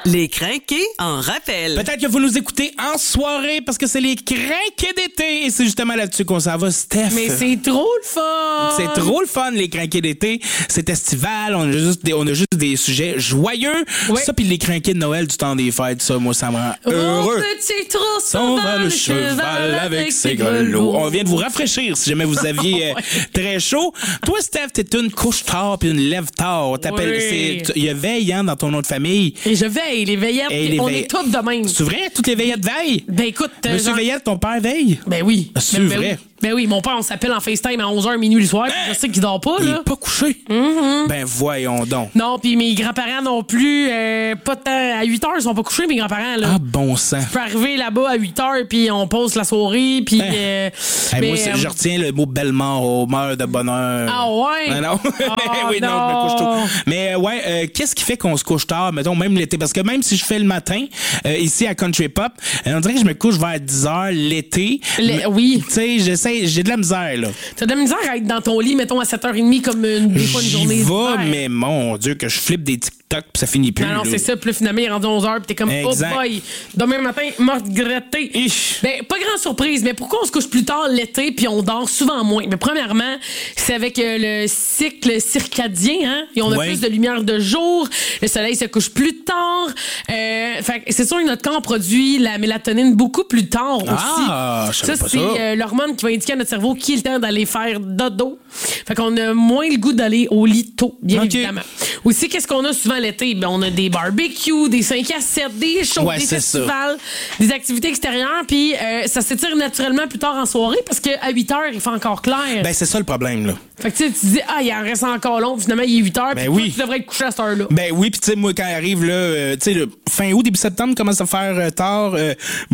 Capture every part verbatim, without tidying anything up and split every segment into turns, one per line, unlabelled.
Les crinqués en rappel.
Peut-être que vous nous écoutez en soirée parce que c'est les crinqués d'été. Et c'est justement là-dessus qu'on s'en va, Steph.
Mais c'est trop le fun!
C'est trop le fun, les crinqués d'été. C'est estival. On a juste des, on a juste des sujets joyeux.
Oui.
Ça, puis les crinqués de Noël du temps des fêtes, ça, moi, ça me rend heureux.
Oh, petit trou
On va
sauvage,
le cheval avec ses grelots. On vient de vous rafraîchir si jamais vous aviez euh, très chaud. Toi, Steph, t'es une couche tard puis une lève tard. T'appelles,
Oui.
c'est, il y a veille, hein, dans ton nom de famille.
Et je veille, les veillettes,
Et les
on
veille-
est toutes de même.
C'est vrai? Toutes les veillettes veillent?
Ben écoute, euh,
Monsieur
genre-
Veillette, ton père veille?
Ben oui.
C'est
ben, ben
vrai?
Oui. Ben oui, mon père, on s'appelle en FaceTime à onze heures minuit le soir. Je sais qu'il dort pas,
Il
là.
est pas couché?
Mm-hmm.
Ben voyons donc.
Non, puis mes grands-parents non plus. Euh, pas de temps. À huit heures, ils sont pas couchés, mes grands-parents, là.
Ah, bon sang.
Je peux arriver là-bas à huit heures, puis on pose la soirée, puis...
Hein.
euh,
Hey,
mais,
moi, c'est-
euh,
je retiens le mot belle mort au meurt de bonheur.
Ah ouais?
Ah non?
Ah
oui, non, je me couche
non.
tôt. Mais euh, ouais, euh, qu'est-ce qui fait qu'on se couche tard, mettons, même l'été? Parce que même si je fais le matin, euh, ici à Country Pop, euh, on dirait que je me couche vers dix heures l'été.
Le-
Mais,
oui.
Tu sais, j'essaie, j'ai de la misère, là.
T'as de la misère à être dans ton lit, mettons, à sept heures trente, comme une, des fois une
J'y
journée
vais,
d'hiver.
mais mon Dieu, que je flippe des TikTok pis ça finit plus.
Non, non,
là.
c'est ça. Puis là, finalement, il est rendu onze heures, puis t'es comme,
Exact.
oh boy, demain matin, mort regretté.
Ich.
Ben, pas grande surprise, mais pourquoi on se couche plus tard l'été, puis on dort souvent moins? Mais premièrement, c'est avec euh, le cycle circadien, hein? Et on a
Ouais.
plus de lumière de jour, le soleil se couche plus tard. Euh, fait que c'est sûr que notre corps produit la mélatonine beaucoup plus tard aussi.
Ah, je savais
ça,
pas
c'est
ça.
euh, l'hormone qui va indiquer à notre cerveau qu'il est le temps d'aller faire dodo. Fait qu'on a moins le goût d'aller au lit tôt, bien
Ok.
évidemment. Aussi, qu'est-ce qu'on a souvent l'été? Ben, on a des barbecues, des cinq à sept, des shows,
Ouais,
des
c'est ça.
festivals, des activités extérieures, puis euh, ça s'étire naturellement plus tard en soirée parce qu'à huit heures, il fait encore clair.
Ben, c'est ça le problème, là.
Fait que tu sais, tu te dis, ah, il en reste encore long, finalement, il est huit heures,
Ben
puis
oui.
toi, tu devrais être couché à cette heure-là.
Ben oui, puis tu sais, moi, quand arrive, là, euh, tu sais, le fin août, début septembre, commence à faire euh, tard. Euh,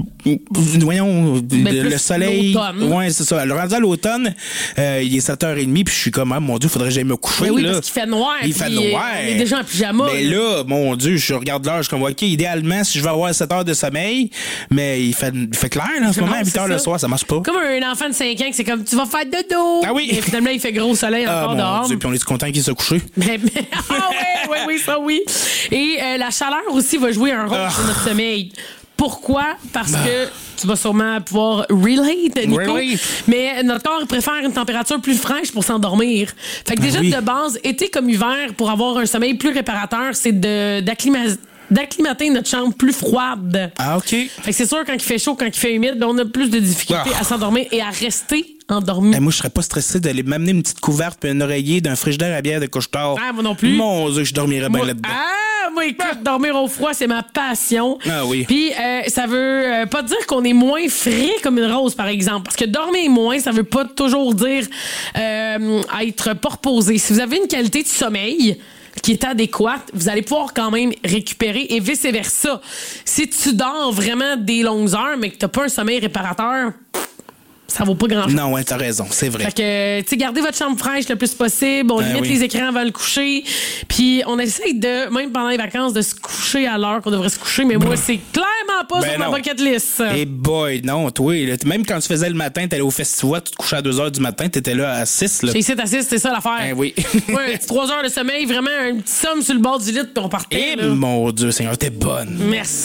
voyons,
Ben,
le,
plus
le soleil.
l'automne.
Ouais, c'est ça. Alors, rendu à l'automne, euh, il est sept heures trente, puis je suis comme, ah, mon Dieu, faudrait que j'aille me coucher,
Ben oui,
là.
parce qu'il fait noir.
Il fait
puis,
noir.
euh, On est déjà en pyjama.
Mais là, mon Dieu, je regarde l'heure, je suis comme, OK, idéalement, si je veux avoir sept heures de sommeil, mais il fait, il fait clair, là, en ce
Non,
moment, à huit
c'est
heures le
ça.
soir, ça marche pas.
Comme un enfant de cinq ans qui c'est comme, tu vas faire dodo.
Ah oui.
Et finalement, il fait gros soleil
Ah,
encore
mon
dehors.
Dieu, puis on est content qu'il soit couché.
Mais, mais- ah oui, oui, oui, ça oui. Et euh, la chaleur aussi va jouer un rôle
Ah.
sur notre sommeil. Pourquoi? Parce que tu vas sûrement pouvoir relate, Nico.
Relate.
Mais notre corps préfère une température plus fraîche pour s'endormir. Fait que déjà,
oui.
de base, été comme hiver, pour avoir un sommeil plus réparateur, c'est de, d'acclimater d'acclimater notre chambre plus froide.
Ah, OK.
Fait que c'est sûr, quand il fait chaud, quand il fait humide, ben, on a plus de difficultés
Ah.
à s'endormir et à rester endormi.
Eh, moi, je serais pas stressé d'aller m'amener une petite couverte puis un oreiller d'un frigidaire à bière de couche-tard.
Ah, moi non plus.
Mon Dieu, je dormirais bien
Moi-
là-dedans.
Ah, moi, écoute, dormir au froid, c'est ma passion.
Ah oui.
Puis, euh, ça veut euh, pas dire qu'on est moins frais comme une rose, par exemple. Parce que dormir moins, ça veut pas toujours dire euh, être pas reposé. Si vous avez une qualité de sommeil qui est adéquate, vous allez pouvoir quand même récupérer et vice-versa. Si tu dors vraiment des longues heures, mais que t'as pas un sommeil réparateur, ça vaut pas grand-chose.
Non, ouais, t'as raison, c'est vrai.
Fait que, tu sais, gardez votre chambre fraîche le plus possible. On
Ben
limite
oui.
les écrans avant le coucher. Puis, on essaye de, même pendant les vacances, de se coucher à l'heure qu'on devrait se coucher. Mais moi, c'est clairement pas
Ben
sur ma
non.
bucket list.
Et boy, non, toi, là, t- même quand tu faisais le matin, t'allais au festival, tu te couchais à deux heures du matin, t'étais là à six, là.
J'ai ici à six, c'est ça l'affaire.
Ben oui.
Ouais, trois heures de sommeil, vraiment un petit somme sur le bord du lit, puis on partait.
Et
là.
mon Dieu, Seigneur, t'es bonne.
Merci.